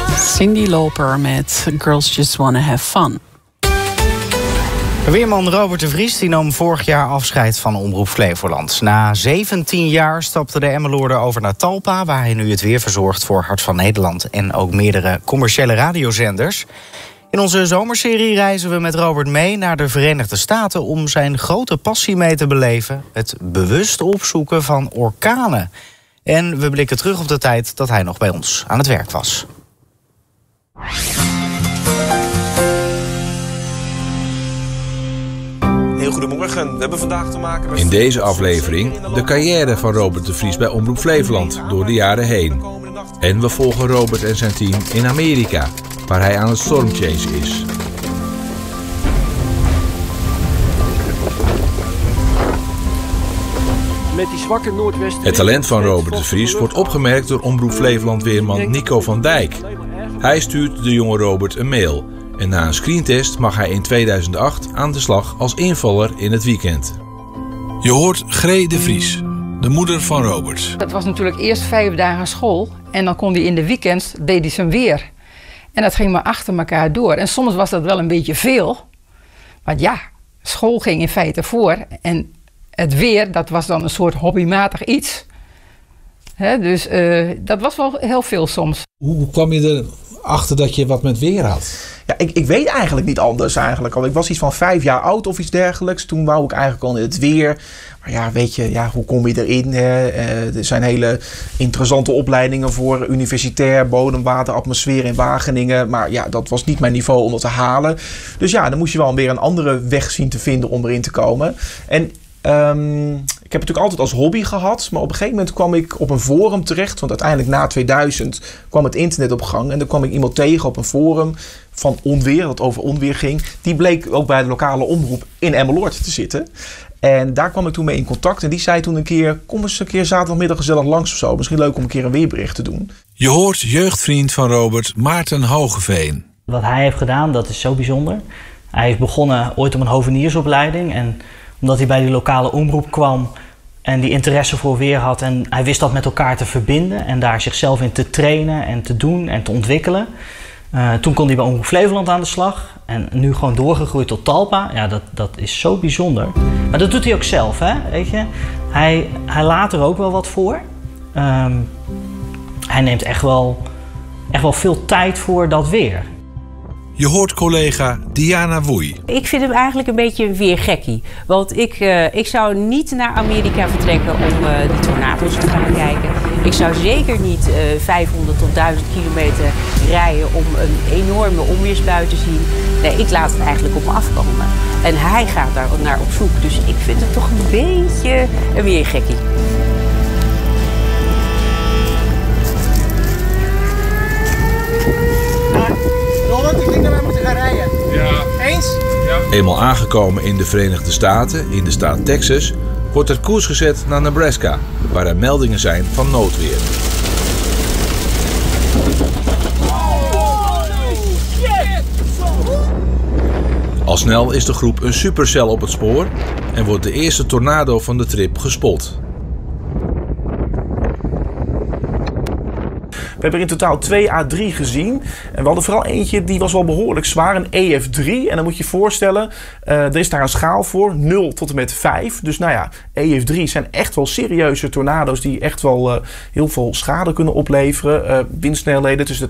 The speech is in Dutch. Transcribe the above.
Cyndi Lauper met Girls Just Wanna Have Fun. Weerman Robert de Vries die nam vorig jaar afscheid van Omroep Flevoland. Na 17 jaar stapte de Emmeloorder over naar Talpa, waar hij nu het weer verzorgt voor Hart van Nederland en ook meerdere commerciële radiozenders. In onze zomerserie reizen we met Robert mee naar de Verenigde Staten om zijn grote passie mee te beleven: het bewust opzoeken van orkanen. En we blikken terug op de tijd dat hij nog bij ons aan het werk was. Heel goedemorgen. We hebben vandaag te maken met... In deze aflevering de carrière van Robert de Vries bij Omroep Flevoland door de jaren heen. En we volgen Robert en zijn team in Amerika, waar hij aan het stormchase is. Met die zwakke noordwesten... Het talent van Robert de Vries wordt opgemerkt door Omroep Flevoland-weerman Nico van Dijk. Hij stuurt de jonge Robert een mail. En na een screentest mag hij in 2008 aan de slag als invaller in het weekend. Je hoort Gree de Vries, de moeder van Robert. Dat was natuurlijk eerst 5 dagen school. En dan kon hij in de weekends, deed hij zijn weer. En dat ging maar achter elkaar door. En soms was dat wel een beetje veel. Want ja, school ging in feite voor. En het weer, dat was dan een soort hobbymatig iets. Dus dat was wel heel veel soms. Hoe kwam je erachter dat je wat met weer had? Ja, ik weet eigenlijk niet anders eigenlijk al. Ik was iets van 5 jaar oud of iets dergelijks. Toen wou ik eigenlijk al in het weer. Maar ja, weet je, ja, hoe kom je erin? Er zijn hele interessante opleidingen voor universitair bodem, water, atmosfeer in Wageningen. Maar ja, dat was niet mijn niveau om dat te halen. Dus ja, dan moest je wel weer een andere weg zien te vinden om erin te komen. En ik heb het natuurlijk altijd als hobby gehad. Maar op een gegeven moment kwam ik op een forum terecht. Want uiteindelijk na 2000 kwam het internet op gang. En dan kwam ik iemand tegen op een forum van onweer, dat over onweer ging. Die bleek ook bij de lokale omroep in Emmeloord te zitten. En daar kwam ik toen mee in contact. En die zei toen een keer, kom eens een keer zaterdagmiddag gezellig langs of zo. Misschien leuk om een keer een weerbericht te doen. Je hoort jeugdvriend van Robert, Maarten Hogeveen. Wat hij heeft gedaan, dat is zo bijzonder. Hij heeft begonnen ooit op een hoveniersopleiding. En omdat hij bij die lokale omroep kwam en die interesse voor weer had. En hij wist dat met elkaar te verbinden en daar zichzelf in te trainen en te doen en te ontwikkelen. Toen kon hij bij Omroep Flevoland aan de slag. En nu gewoon doorgegroeid tot Talpa. Ja, dat is zo bijzonder. Maar dat doet hij ook zelf, hè? Weet je? Hij laat er ook wel wat voor. Hij neemt echt wel veel tijd voor dat weer. Je hoort collega Diana Woei. Ik vind hem eigenlijk een beetje een weergekkie. Want ik zou niet naar Amerika vertrekken om die tornado's te gaan kijken. Ik zou zeker niet 500 tot 1000 kilometer rijden om een enorme onweersbui te zien. Nee, ik laat het eigenlijk op me afkomen. En hij gaat daar naar op zoek. Dus ik vind het toch een beetje een weergekkie. Ik denk dat wij moeten gaan rijden. Ja. Eens? Ja. Eenmaal aangekomen in de Verenigde Staten, in de staat Texas, wordt er koers gezet naar Nebraska, waar er meldingen zijn van noodweer. Al snel is de groep een supercel op het spoor en wordt de eerste tornado van de trip gespot. We hebben er in totaal 2 à 3 gezien. En we hadden vooral eentje, die was wel behoorlijk zwaar. Een EF3. En dan moet je je voorstellen, er is daar een schaal voor. 0 tot en met 5. Dus nou ja, EF3 zijn echt wel serieuze tornado's die echt wel heel veel schade kunnen opleveren. Windsnelheden tussen de